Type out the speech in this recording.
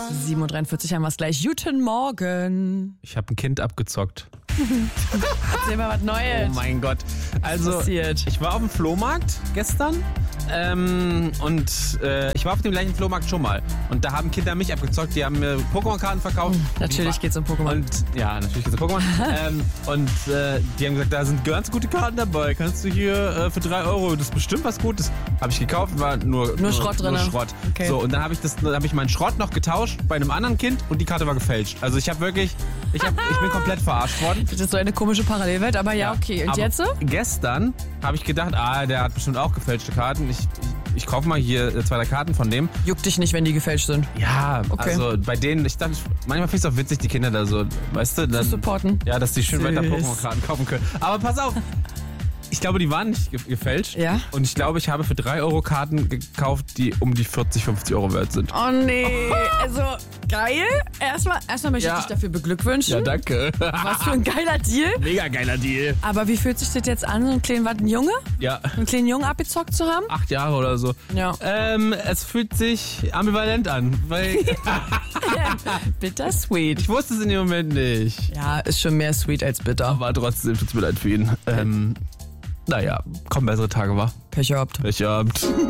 7:43 haben wir es gleich. Guten Morgen. Ich habe ein Kind abgezockt. Erzähl mal was Neues. Oh mein Gott. Also, passiert? ich war auf dem Flohmarkt gestern und ich war auf dem gleichen Flohmarkt schon mal. Und da haben Kinder mich abgezockt, die haben mir Pokémon-Karten verkauft. Natürlich geht's um Pokémon. Und ja, natürlich geht's um Pokémon. Die haben gesagt, da sind ganz gute Karten dabei. Kannst du hier für 3 Euro, das ist bestimmt was Gutes. Habe ich gekauft, war nur Schrott drin. Nur Schrott. Okay. So, und dann habe ich meinen Schrott noch getauscht bei einem anderen Kind und die Karte war gefälscht. Also ich bin komplett verarscht worden. Das ist so eine komische Parallelwelt, aber ja, okay. Und aber jetzt? Gestern habe ich gedacht, der hat bestimmt auch gefälschte Karten. Ich kaufe mal hier 2 Karten von dem. Juckt dich nicht, wenn die gefälscht sind. Ja, Okay. also bei denen, ich dachte, manchmal finde ich es auch witzig, die Kinder da so, weißt du, dann, Zu supporten. ja, dass die schön Süß. weiter Pokémon-Karten kaufen können. Aber pass auf, ich glaube, die waren nicht gefälscht. Ja? Und ich glaube, ich habe für 3 Euro Karten gekauft, die um die 40, 50 Euro wert sind. Oh nee, also geil. Erstmal möchte ich Ja. dich dafür beglückwünschen. Ja, danke. Was für ein geiler Deal. Mega geiler Deal. Aber wie fühlt sich das jetzt an, so einen kleinen Junge? Ja, Einen kleinen Jungen abgezockt zu haben? 8 Jahre oder so. Ja. Es fühlt sich ambivalent an, weil Bittersweet. ich wusste es in dem Moment nicht. Ja, ist schon mehr sweet als bitter. Aber trotzdem tut's mir leid für ihn. Naja, kommen bessere Tage, wa? Pech gehabt. Pech gehabt.